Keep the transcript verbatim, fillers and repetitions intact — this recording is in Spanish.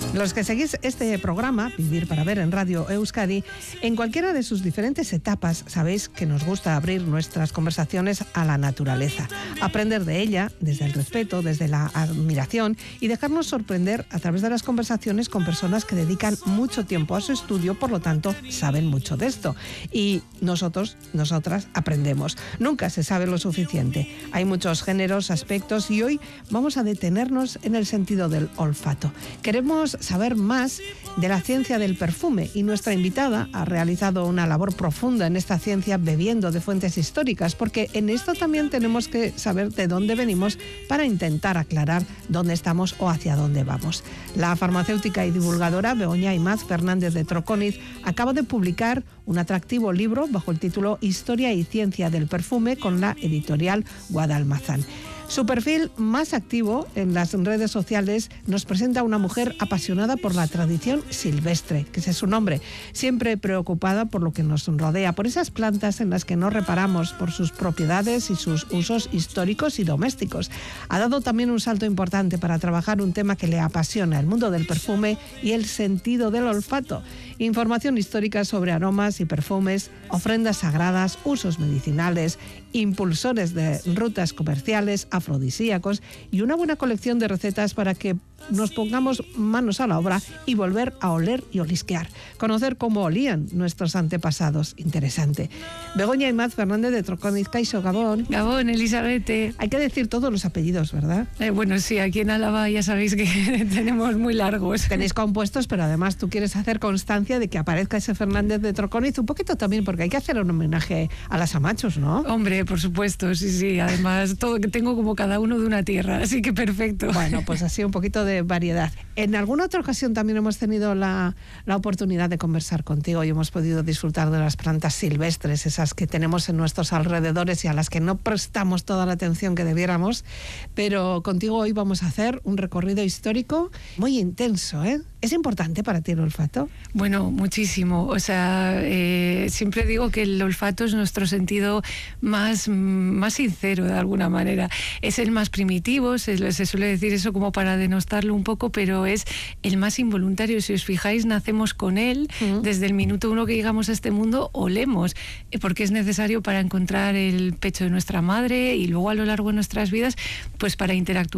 Los que seguís este programa, Vivir para Ver en Radio Euskadi, en cualquiera de sus diferentes etapas sabéis que nos gusta abrir nuestras conversaciones a la naturaleza, aprender de ella desde el respeto, desde la admiración y dejarnos sorprender a través de las conversaciones con personas que dedican mucho tiempo a su estudio, por lo tanto saben mucho de esto. Y nosotros, nosotras aprendemos. Nunca se sabe lo suficiente. Hay muchos géneros, aspectos y hoy vamos a detenernos en el sentido del olfato. Queremos saber más de la ciencia del perfume y nuestra invitada ha realizado una labor profunda en esta ciencia bebiendo de fuentes históricas, porque en esto también tenemos que saber de dónde venimos para intentar aclarar dónde estamos o hacia dónde vamos. La farmacéutica y divulgadora Begoña Imaz Fernández de Troconiz acaba de publicar un atractivo libro bajo el título Historia y Ciencia del Perfume con la editorial Guadalmazán. Su perfil más activo en las redes sociales nos presenta a una mujer apasionada por la tradición silvestre, que ese es su nombre, siempre preocupada por lo que nos rodea, por esas plantas en las que no reparamos, por sus propiedades y sus usos históricos y domésticos. Ha dado también un salto importante para trabajar un tema que le apasiona, el mundo del perfume y el sentido del olfato. Información histórica sobre aromas y perfumes, ofrendas sagradas, usos medicinales, impulsores de rutas comerciales, afrodisíacos y una buena colección de recetas para que nos pongamos manos a la obra y volver a oler y olisquear. Conocer cómo olían nuestros antepasados. Interesante. Begoña Imaz Fernández de Troconiz, Kaixo, Gabón. Gabón, Elizabeth. Hay que decir todos los apellidos, ¿verdad? Eh, bueno, sí, aquí en Álava ya sabéis que tenemos muy largos. Tenéis compuestos, pero además tú quieres hacer constancia de que aparezca ese Fernández de Troconiz un poquito también, porque hay que hacer un homenaje a las amachos, ¿no? Hombre, por supuesto, sí, sí. Además, todo que tengo como cada uno de una tierra, así que perfecto. Bueno, pues así un poquito de variedad. En alguna otra ocasión también hemos tenido la, la oportunidad de conversar contigo y hemos podido disfrutar de las plantas silvestres, esas que tenemos en nuestros alrededores y a las que no prestamos toda la atención que debiéramos, pero contigo hoy vamos a hacer un recorrido histórico muy intenso, ¿eh? ¿Es importante para ti el olfato? Bueno, muchísimo. O sea, eh, siempre digo que el olfato es nuestro sentido más, más sincero, de alguna manera. Es el más primitivo, se, se suele decir eso como para denostarlo un poco, pero es el más involuntario. Si os fijáis, nacemos con él. Uh-huh. Desde el minuto uno que llegamos a este mundo, olemos, porque es necesario para encontrar el pecho de nuestra madre y luego a lo largo de nuestras vidas, pues para interactuar